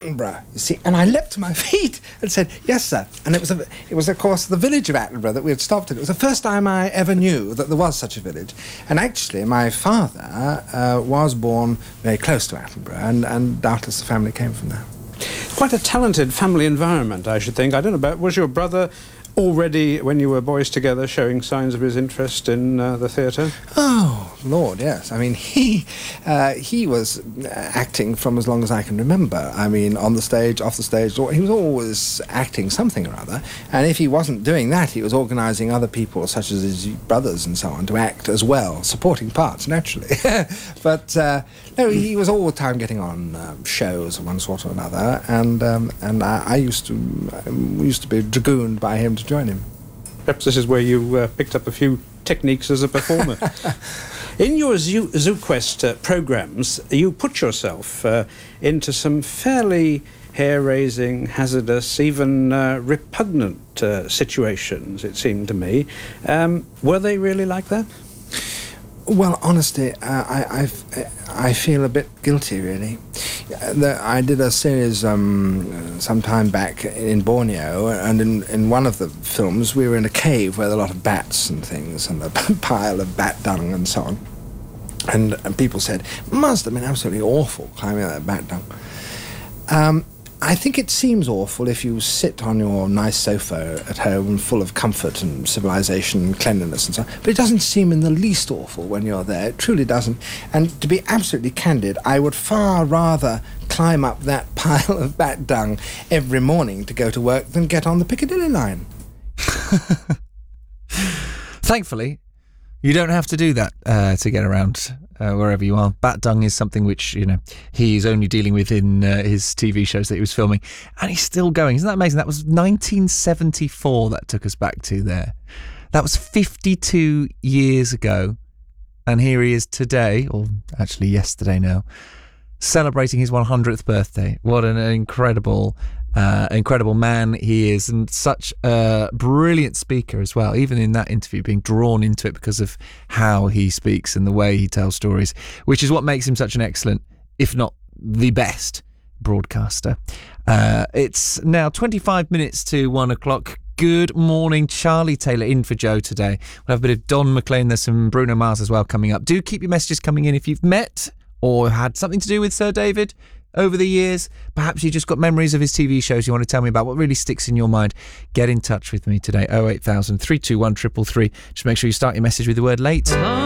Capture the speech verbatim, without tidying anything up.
Attenborough, you see, and I leapt to my feet and said, yes, sir. And it was, a, it was, of course, the village of Attenborough that we had stopped at. It was the first time I ever knew that there was such a village. And actually, my father uh, was born very close to Attenborough, and, and doubtless the family came from there. Quite a talented family environment, I should think. I don't know about, was your brother already, when you were boys together, showing signs of his interest in uh, the theatre? Oh, Lord, yes. I mean, he uh, he was acting from as long as I can remember. I mean, on the stage, off the stage, he was always acting something or other. And if he wasn't doing that, he was organising other people, such as his brothers and so on, to act as well, supporting parts, naturally. But, uh, no, he was all the time getting on um, shows of one sort or another, and um, and I, I used to um, used to be dragooned by him to join him. Perhaps this is where you uh, picked up a few techniques as a performer. In your Zoo, ZooQuest uh, programmes, you put yourself uh, into some fairly hair-raising, hazardous, even uh, repugnant uh, situations, it seemed to me. Um, were they really like that? Well, honestly, uh, I I've, I feel a bit guilty, really. The, I did a series um, some time back in Borneo, and in, in one of the films we were in a cave with a lot of bats and things, and a pile of bat dung and so on. And, and people said, it must have been absolutely awful climbing that bat dung. Um, I think it seems awful if you sit on your nice sofa at home full of comfort and civilization and cleanliness and so on, but it doesn't seem in the least awful when you're there. It truly doesn't. And to be absolutely candid, I would far rather climb up that pile of bat dung every morning to go to work than get on the Piccadilly line. Thankfully, you don't have to do that uh, to get around uh, wherever you are. Bat dung is something which, you know, he's only dealing with in uh, his T V shows that he was filming. And he's still going. Isn't that amazing? That was nineteen seventy-four that took us back to there. That was fifty-two years ago. And here he is today, or actually yesterday now, celebrating his one hundredth birthday. What an incredible... Uh, incredible man he is, and such a brilliant speaker as well, even in that interview, being drawn into it because of how he speaks and the way he tells stories, which is what makes him such an excellent, if not the best, broadcaster. Uh, it's now twenty-five minutes to one o'clock. Good morning, Charlie Taylor in for Joe today. We'll have a bit of Don McLean, there's some Bruno Mars as well coming up. Do keep your messages coming in if you've met or had something to do with Sir David over the years. Perhaps you just got memories of his T V shows you want to tell me about, what really sticks in your mind. Get in touch with me today, oh eight thousand, three two one, three three three. Just make sure you start your message with the word late.